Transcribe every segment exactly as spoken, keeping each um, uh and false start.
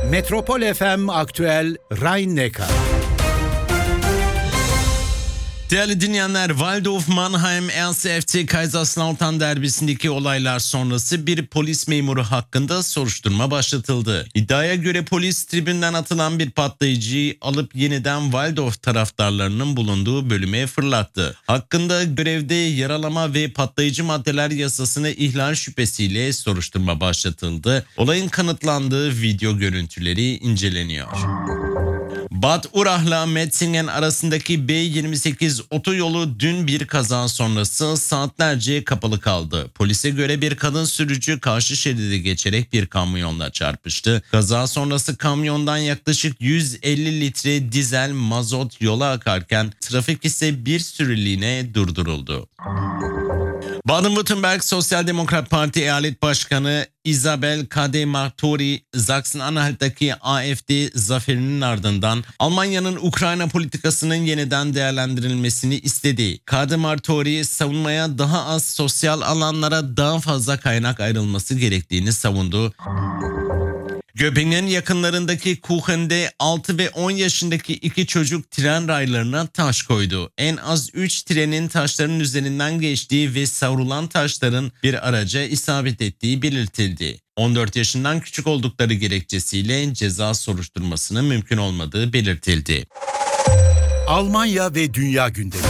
Metropol F M Aktüel Rhein-Neckar. Değerli dinleyenler, Waldhof Mannheim erste F C Kaiserslautern derbisindeki olaylar sonrası bir polis memuru hakkında soruşturma başlatıldı. İddiaya göre polis tribünden atılan bir patlayıcıyı alıp yeniden Waldhof taraftarlarının bulunduğu bölüme fırlattı. Hakkında görevde yaralama ve patlayıcı maddeler yasasını ihlal şüphesiyle soruşturma başlatıldı. Olayın kanıtlandığı video görüntüleri inceleniyor. Bad Urach'la Metzingen arasındaki B yirmi sekiz otoyolu dün bir kaza sonrası saatlerce kapalı kaldı. Polise göre bir kadın sürücü karşı şeridi geçerek bir kamyonla çarpıştı. Kaza sonrası kamyondan yaklaşık yüz elli litre dizel mazot yola akarken trafik ise bir süreliğine durduruldu. Baden-Württemberg Sosyal Demokrat Parti Eyalet Başkanı Isabel Kadeh-Martori, Sachsen-Anhalt'taki A F D zaferinin ardından Almanya'nın Ukrayna politikasının yeniden değerlendirilmesini istedi. Kadeh-Martori, savunmaya daha az sosyal alanlara daha fazla kaynak ayrılması gerektiğini savundu. Göppingen yakınlarındaki Kuchen'de altı ve on yaşındaki iki çocuk tren raylarına taş koydu. En az üç trenin taşların üzerinden geçtiği ve savrulan taşların bir araca isabet ettiği belirtildi. on dört yaşından küçük oldukları gerekçesiyle ceza soruşturmasının mümkün olmadığı belirtildi. Almanya ve Dünya gündemi.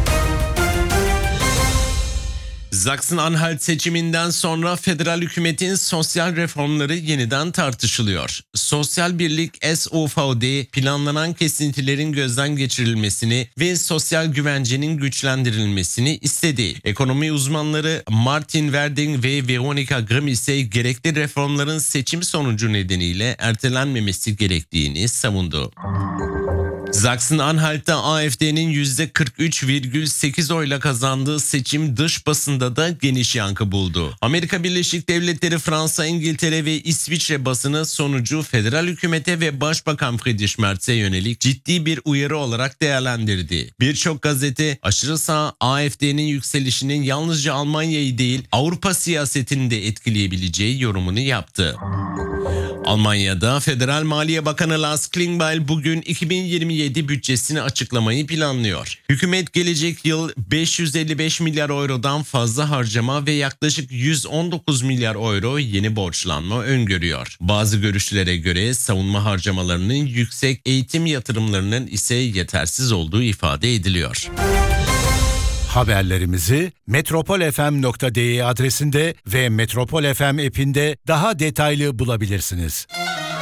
Sachsen-Anhalt seçiminden sonra federal hükümetin sosyal reformları yeniden tartışılıyor. Sosyal Birlik S O V D planlanan kesintilerin gözden geçirilmesini ve sosyal güvencenin güçlendirilmesini istedi. Ekonomi uzmanları Martin Werding ve Veronika Grimm ise gerekli reformların seçim sonucu nedeniyle ertelenmemesi gerektiğini savundu. Sachsen-Anhalt'ta A F D'nin yüzde kırk üç virgül sekiz oyla kazandığı seçim dış basında da geniş yankı buldu. Amerika Birleşik Devletleri, Fransa, İngiltere ve İsviçre basını sonucu federal hükümete ve Başbakan Friedrich Merz'e yönelik ciddi bir uyarı olarak değerlendirdi. Birçok gazete aşırı sağ A F D'nin yükselişinin yalnızca Almanya'yı değil Avrupa siyasetini de etkileyebileceği yorumunu yaptı. Almanya'da Federal Maliye Bakanı Lars Klingbeil bugün iki bin yirmi yedi bütçesini açıklamayı planlıyor. Hükümet gelecek yıl beş yüz elli beş milyar eurodan fazla harcama ve yaklaşık yüz on dokuz milyar euro yeni borçlanma öngörüyor. Bazı görüşlere göre savunma harcamalarının yüksek, eğitim yatırımlarının ise yetersiz olduğu ifade ediliyor. Haberlerimizi metropol f m nokta d e adresinde ve Metropol F M app'inde daha detaylı bulabilirsiniz.